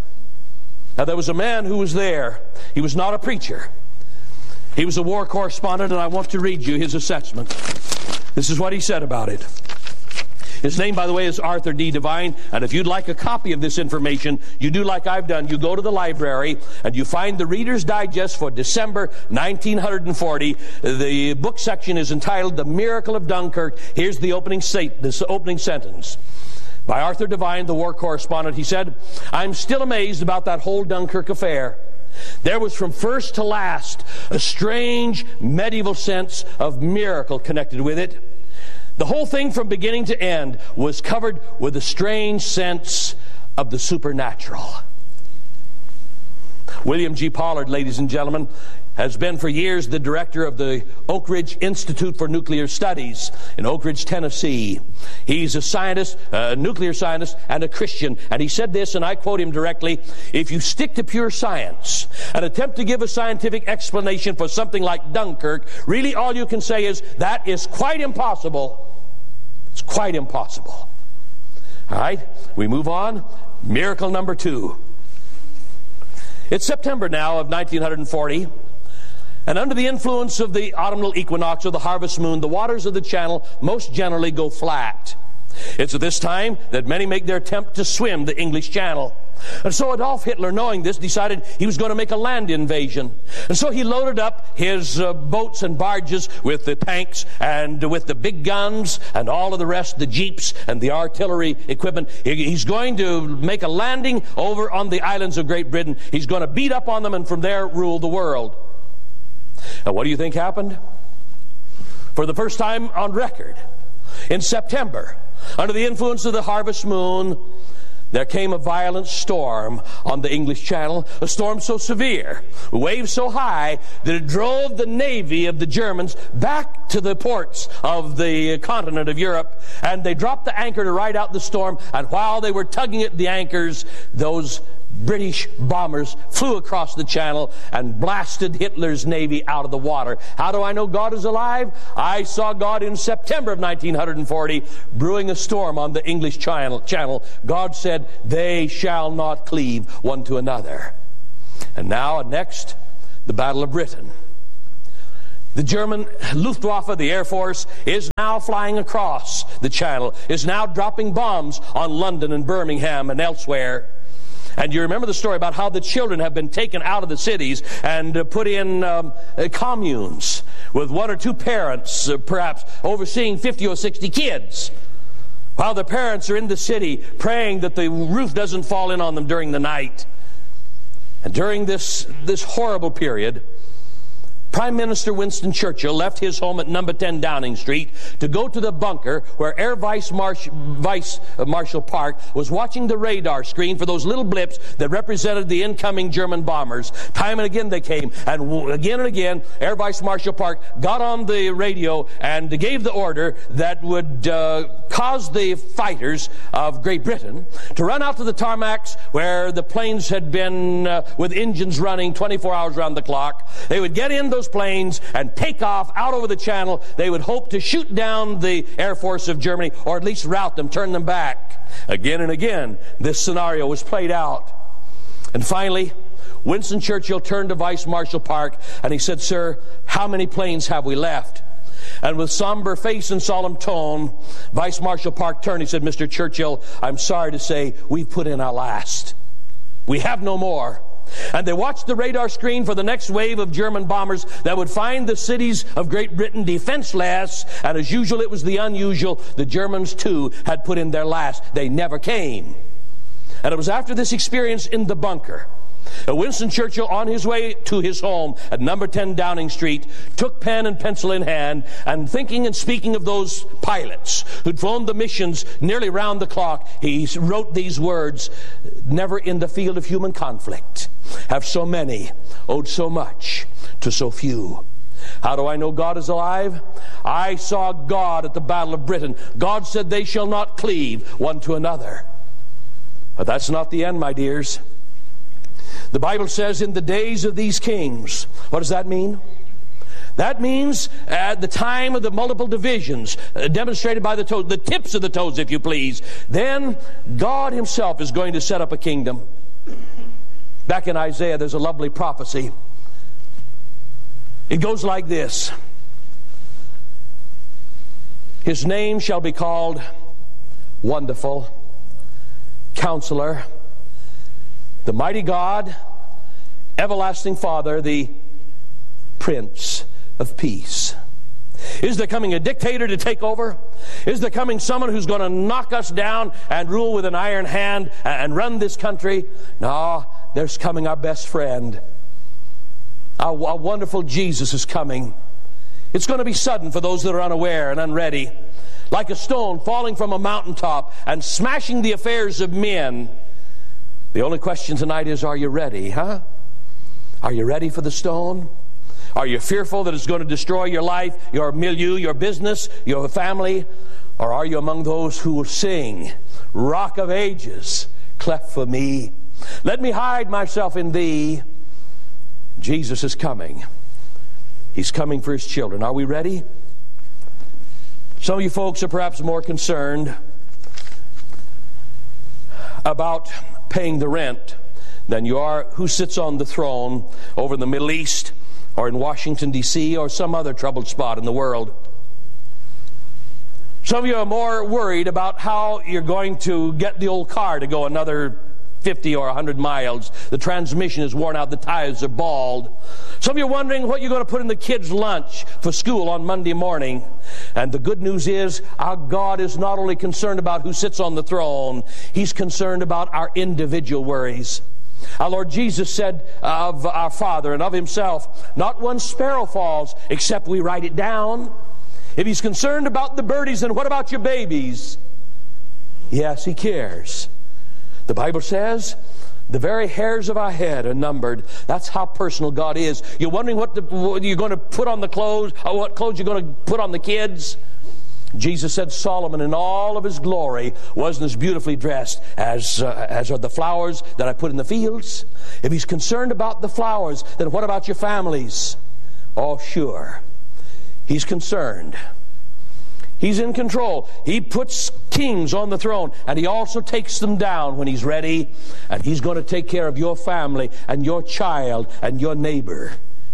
Now, there was a man who was there. He was not a preacher. He was a war correspondent, and I want to read you his assessment. This is what he said about it. His name, by the way, is Arthur D. Devine, and if you'd like a copy of this information, you do like I've done. You go to the library, and you find the Reader's Digest for December nineteen forty. The book section is entitled The Miracle of Dunkirk. Here's the opening, state, this opening sentence. By Arthur Devine, the war correspondent, he said, I'm still amazed about that whole Dunkirk affair. There was from first to last a strange medieval sense of miracle connected with it. The whole thing from beginning to end was covered with a strange sense of the supernatural. William G. Pollard, ladies and gentlemen, has been for years the director of the Oak Ridge Institute for Nuclear Studies in Oak Ridge, Tennessee. He's a scientist, a nuclear scientist, and a Christian. And he said this, and I quote him directly, if you stick to pure science and attempt to give a scientific explanation for something like Dunkirk, really all you can say is, that is quite impossible. It's quite impossible. All right, we move on. Miracle number two. It's September now of nineteen forty. And under the influence of the autumnal equinox or the harvest moon, the waters of the Channel most generally go flat. It's at this time that many make their attempt to swim the English Channel. And so Adolf Hitler, knowing this, decided he was going to make a land invasion. And so he loaded up his uh, boats and barges with the tanks and with the big guns and all of the rest, the jeeps and the artillery equipment. He's going to make a landing over on the islands of Great Britain. He's going to beat up on them and from there rule the world. And what do you think happened? For the first time on record, in September, under the influence of the harvest moon, there came a violent storm on the English Channel, a storm so severe, waves so high, that it drove the navy of the Germans back to the ports of the continent of Europe, and they dropped the anchor to ride out the storm, and while they were tugging at the anchors, those British bombers flew across the Channel and blasted Hitler's navy out of the water. How do I know God is alive? I saw God in September of nineteen forty brewing a storm on the English Channel. God said, they shall not cleave one to another. And now, next, the Battle of Britain. The German Luftwaffe, the Air Force, is now flying across the Channel, is now dropping bombs on London and Birmingham and elsewhere. And you remember the story about how the children have been taken out of the cities and uh, put in um, uh, communes with one or two parents, uh, perhaps overseeing fifty or sixty kids, while the parents are in the city praying that the roof doesn't fall in on them during the night. And during this, this horrible period, Prime Minister Winston Churchill left his home at number ten Downing Street to go to the bunker where Air Vice, Marsh, Vice Marshal Park was watching the radar screen for those little blips that represented the incoming German bombers. Time and again they came, and again and again Air Vice Marshal Park got on the radio and gave the order that would uh, cause the fighters of Great Britain to run out to the tarmacs where the planes had been uh, with engines running twenty-four hours around the clock. They would get in those planes and take off out over the Channel. They would hope to shoot down the Air Force of Germany, or at least rout them, turn them back. Again and again, this scenario was played out. And finally, Winston Churchill turned to Vice Marshal Park and he said, "Sir, how many planes have we left?" And with somber face and solemn tone, Vice Marshal Park turned. He said, "Mister Churchill, I'm sorry to say we've put in our last. We have no more." And they watched the radar screen for the next wave of German bombers that would find the cities of Great Britain defenseless. And as usual, it was the unusual. The Germans, too, had put in their last. They never came. And it was after this experience in the bunker, Winston Churchill, on his way to his home at number ten Downing Street, took pen and pencil in hand, and thinking and speaking of those pilots who'd flown the missions nearly round the clock, he wrote these words: "Never in the field of human conflict have so many owed so much to so few." How do I know God is alive? I saw God at the Battle of Britain. God said, "They shall not cleave one to another." But that's not the end, my dears. The Bible says, in the days of these kings. What does that mean? That means at the time of the multiple divisions, uh, demonstrated by the toes, the tips of the toes, if you please, then God himself is going to set up a kingdom. Back in Isaiah, there's a lovely prophecy. It goes like this: "His name shall be called Wonderful, Counselor, the Mighty God, Everlasting Father, the Prince of Peace." Is there coming a dictator to take over? Is there coming someone who's going to knock us down and rule with an iron hand and run this country? No, there's coming our best friend. Our, our wonderful Jesus is coming. It's going to be sudden for those that are unaware and unready, like a stone falling from a mountaintop and smashing the affairs of men. The only question tonight is, are you ready, huh? Are you ready for the stone? Are you fearful that it's going to destroy your life, your milieu, your business, your family? Or are you among those who will sing, "Rock of Ages, cleft for me. Let me hide myself in thee"? Jesus is coming. He's coming for his children. Are we ready? Some of you folks are perhaps more concerned about paying the rent than you are who sits on the throne over in the Middle East or in Washington, D C, or some other troubled spot in the world. Some of you are more worried about how you're going to get the old car to go another fifty or one hundred miles. The transmission is worn out, the tires are bald. Some of you are wondering what you're going to put in the kids' lunch for school on Monday morning. And the good news is, our God is not only concerned about who sits on the throne, he's concerned about our individual worries. Our Lord Jesus said of our Father and of himself, "Not one sparrow falls except we write it down." If he's concerned about the birdies, then what about your babies? Yes, he cares. The Bible says the very hairs of our head are numbered. That's how personal God is. You're wondering what, the, what you're going to put on the clothes, or what clothes you're going to put on the kids? Jesus said Solomon in all of his glory wasn't as beautifully dressed as, uh, as are the flowers that I put in the fields. If he's concerned about the flowers, then what about your families? Oh, sure. He's concerned. He's in control. He puts kings on the throne, and he also takes them down when he's ready. And he's going to take care of your family and your child and your neighbor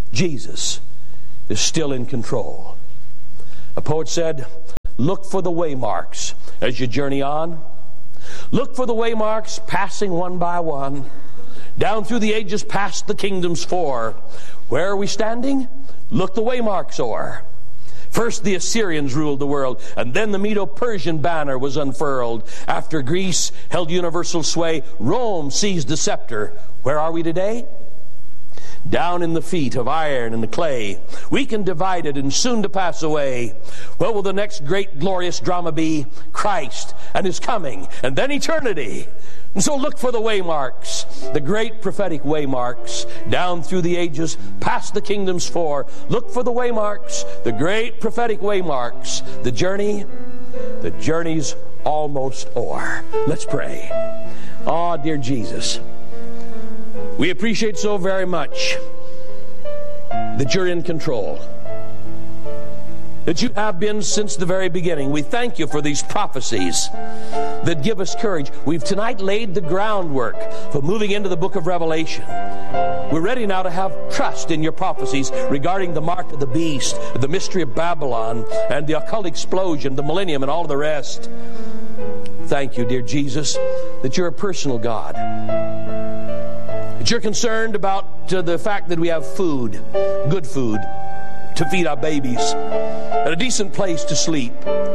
Jesus is still in control. A poet said, look for the waymarks as you journey on. Look for the waymarks passing one by one, down through the ages past the kingdoms four. Where are we standing? Look the waymarks o'er. First the Assyrians ruled the world, and then the Medo-Persian banner was unfurled. After Greece held universal sway, Rome seized the scepter. Where are we today? Down in the feet of iron and the clay, weak and divided and soon to pass away. What will the next great glorious drama be? Christ and His coming, and then eternity. And so look for the waymarks, the great prophetic waymarks, down through the ages, past the kingdoms four. Look for the waymarks, the great prophetic waymarks. The journey, the journey's almost o'er. Let's pray. Oh, dear Jesus, we appreciate so very much that you're in control, that you have been since the very beginning. We thank you for these prophecies that give us courage. We've tonight laid the groundwork for moving into the book of Revelation. We're ready now to have trust in your prophecies regarding the mark of the beast, the mystery of Babylon, and the occult explosion, the millennium, and all of the rest. Thank you, dear Jesus, that you're a personal God, that you're concerned about uh, the fact that we have food, good food, to feed our babies, and a decent place to sleep.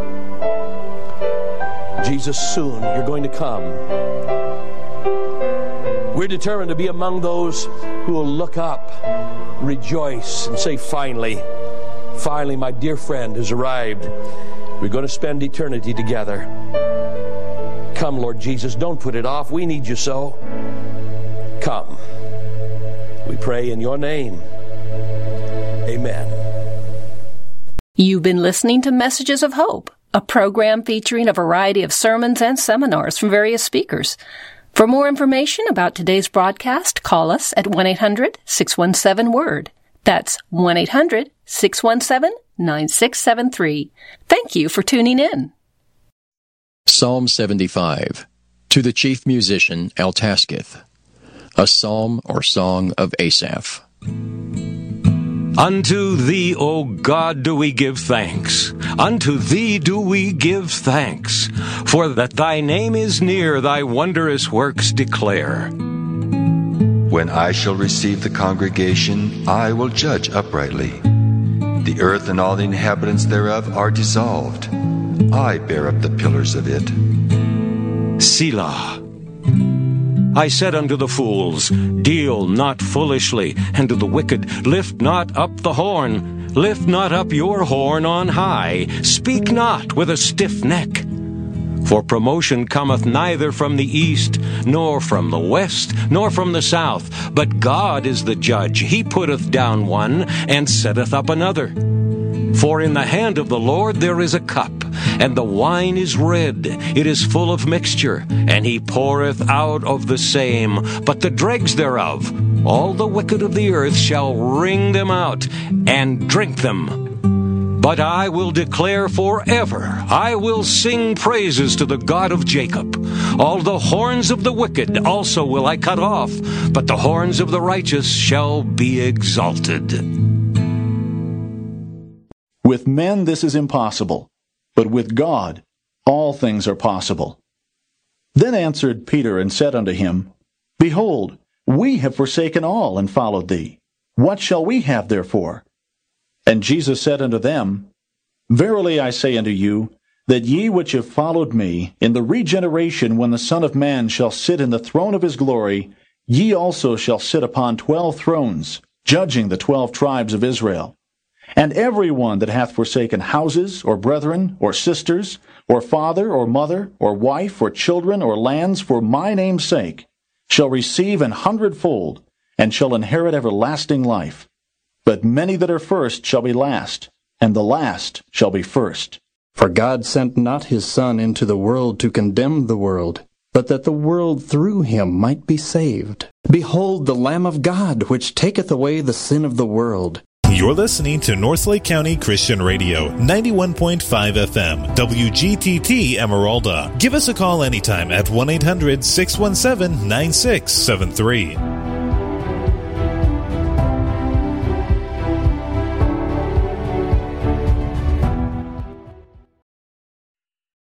Jesus, soon you're going to come. We're determined to be among those who will look up, rejoice, and say, finally, finally, my dear friend has arrived. We're going to spend eternity together. Come, Lord Jesus, don't put it off. We need you so. Come. We pray in your name. Amen. You've been listening to Messages of Hope, a program featuring a variety of sermons and seminars from various speakers. For more information about today's broadcast, call us at one eight hundred six one seven word. That's one eight hundred six one seven nine six seven three. Thank you for tuning in. Psalm seventy-five, to the chief musician Altasketh, a psalm or song of Asaph. Unto thee, O God, do we give thanks. Unto thee do we give thanks. For that thy name is near, thy wondrous works declare. When I shall receive the congregation, I will judge uprightly. The earth and all the inhabitants thereof are dissolved. I bear up the pillars of it. Selah. I said unto the fools, deal not foolishly, and to the wicked, lift not up the horn. Lift not up your horn on high. Speak not with a stiff neck. For promotion cometh neither from the east, nor from the west, nor from the south. But God is the judge. He putteth down one, and setteth up another. For in the hand of the Lord there is a cup, and the wine is red, it is full of mixture, and he poureth out of the same. But the dregs thereof, all the wicked of the earth shall wring them out, and drink them. But I will declare forever, I will sing praises to the God of Jacob. All the horns of the wicked also will I cut off, but the horns of the righteous shall be exalted. With men this is impossible, but with God all things are possible. Then answered Peter and said unto him, Behold, we have forsaken all and followed thee. What shall we have therefore? And Jesus said unto them, Verily I say unto you, that ye which have followed me, in the regeneration when the Son of Man shall sit in the throne of his glory, ye also shall sit upon twelve thrones, judging the twelve tribes of Israel. And every one that hath forsaken houses, or brethren, or sisters, or father, or mother, or wife, or children, or lands, for my name's sake, shall receive an hundredfold, and shall inherit everlasting life. But many that are first shall be last, and the last shall be first. For God sent not his Son into the world to condemn the world, but that the world through him might be saved. Behold the Lamb of God, which taketh away the sin of the world. You're listening to Northlake County Christian Radio, ninety-one point five F M, W G T T Emeralda. Give us a call anytime at one eight hundred six one seven nine six seven three.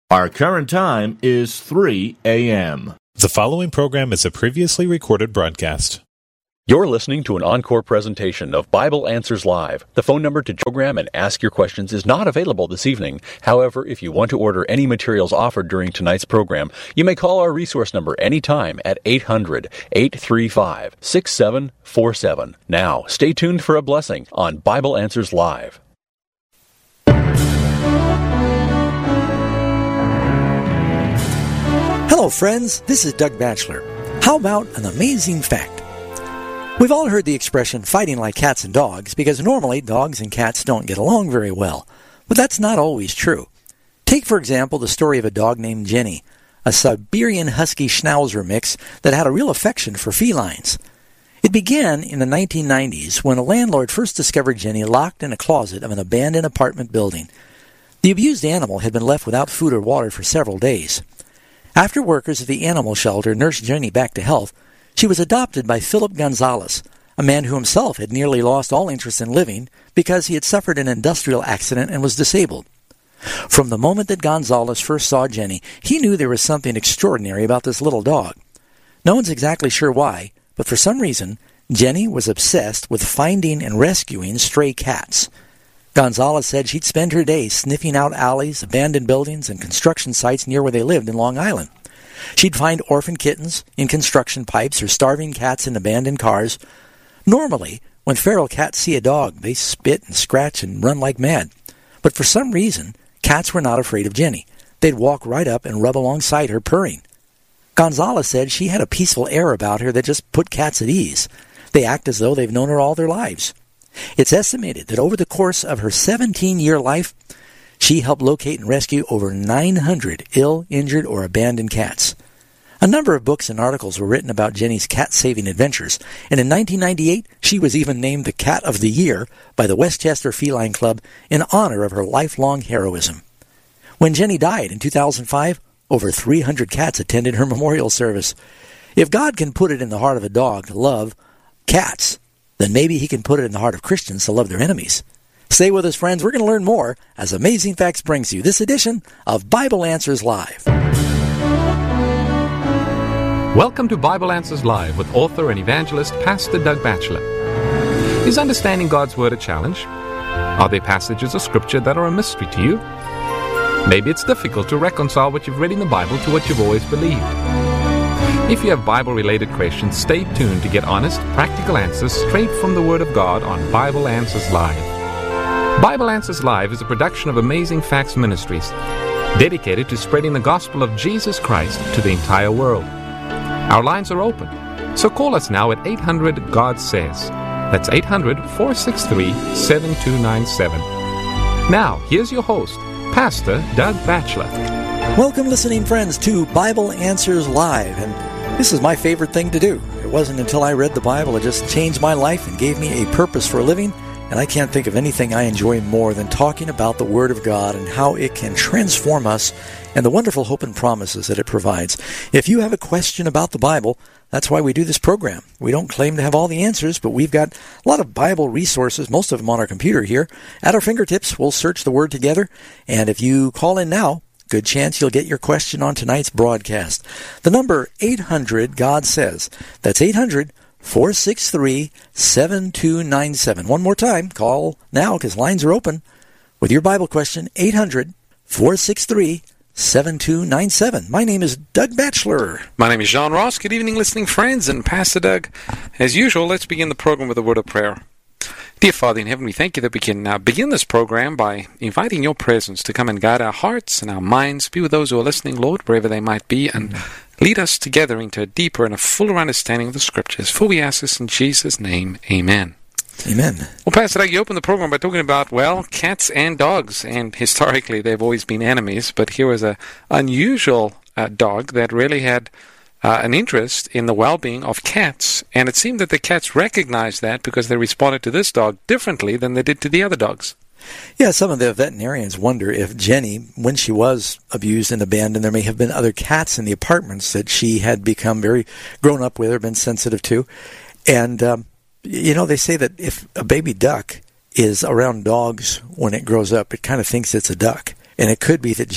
Our current time is three a.m. The following program is a previously recorded broadcast. You're listening to an encore presentation of Bible Answers Live. The phone number to program and ask your questions is not available this evening. However, if you want to order any materials offered during tonight's program, you may call our resource number anytime at eight hundred, eight three five, six seven four seven. Now, stay tuned for a blessing on Bible Answers Live. Hello, friends. This is Doug Batchelor. How about an amazing fact? We've all heard the expression fighting like cats and dogs because normally dogs and cats don't get along very well. But that's not always true. Take, for example, the story of a dog named Jenny, a Siberian Husky Schnauzer mix that had a real affection for felines. It began in the nineteen nineties when a landlord first discovered Jenny locked in a closet of an abandoned apartment building. The abused animal had been left without food or water for several days. After workers at the animal shelter nursed Jenny back to health, she was adopted by Philip Gonzalez, a man who himself had nearly lost all interest in living because he had suffered an industrial accident and was disabled. From the moment that Gonzalez first saw Jenny, he knew there was something extraordinary about this little dog. No one's exactly sure why, but for some reason, Jenny was obsessed with finding and rescuing stray cats. Gonzalez said she'd spend her days sniffing out alleys, abandoned buildings, and construction sites near where they lived in Long Island. She'd find orphan kittens in construction pipes or starving cats in abandoned cars. Normally, when feral cats see a dog, they spit and scratch and run like mad. But for some reason, cats were not afraid of Jenny. They'd walk right up and rub alongside her, purring. Gonzalez said she had a peaceful air about her that just put cats at ease. They act as though they've known her all their lives. It's estimated that over the course of her seventeen-year life, she helped locate and rescue over nine hundred ill, injured, or abandoned cats. A number of books and articles were written about Jenny's cat-saving adventures, and in nineteen ninety-eight, she was even named the Cat of the Year by the Westchester Feline Club in honor of her lifelong heroism. When Jenny died in two thousand five, over three hundred cats attended her memorial service. If God can put it in the heart of a dog to love cats, then maybe he can put it in the heart of Christians to love their enemies. Stay with us, friends. We're going to learn more as Amazing Facts brings you this edition of Bible Answers Live. Welcome to Bible Answers Live with author and evangelist Pastor Doug Batchelor. Is understanding God's Word a challenge? Are there passages of Scripture that are a mystery to you? Maybe it's difficult to reconcile what you've read in the Bible to what you've always believed. If you have Bible-related questions, stay tuned to get honest, practical answers straight from the Word of God on Bible Answers Live. Bible Answers Live is a production of Amazing Facts Ministries, dedicated to spreading the gospel of Jesus Christ to the entire world. Our lines are open, so call us now at eight hundred God says. That's eight hundred, four six three, seven two nine seven. Now, here's your host, Pastor Doug Batchelor. Welcome, listening friends, to Bible Answers Live, and this is my favorite thing to do. It wasn't until I read the Bible it just changed my life and gave me a purpose for living. And I can't think of anything I enjoy more than talking about the Word of God and how it can transform us and the wonderful hope and promises that it provides. If you have a question about the Bible, that's why we do this program. We don't claim to have all the answers, but we've got a lot of Bible resources, most of them on our computer here. At our fingertips, we'll search the Word together. And if you call in now, good chance you'll get your question on tonight's broadcast. The number eight hundred God says. That's eight hundred, four six three, seven two nine seven. One more time, call now because lines are open with your Bible question, eight hundred, four six three, seven two nine seven. My name is Doug Batchelor. My name is John Ross. Good evening, listening friends, and Pastor Doug. As usual, let's begin the program with a word of prayer. Dear Father in heaven, we thank you that we can uh, begin this program by inviting your presence to come and guide our hearts and our minds. Be with those who are listening, Lord, wherever they might be, and lead us together into a deeper and a fuller understanding of the Scriptures. For we ask this in Jesus' name, amen. Amen. Well, Pastor Doug, you opened the program by talking about, well, cats and dogs, and historically they've always been enemies, but here was an unusual uh, dog that really had uh, an interest in the well-being of cats, and it seemed that the cats recognized that because they responded to this dog differently than they did to the other dogs. Yeah, some of the veterinarians wonder if Jenny, when she was abused and abandoned, there may have been other cats in the apartments that she had become very grown up with or been sensitive to. And, um, you know, they say that if a baby duck is around dogs when it grows up, it kind of thinks it's a duck. And it could be that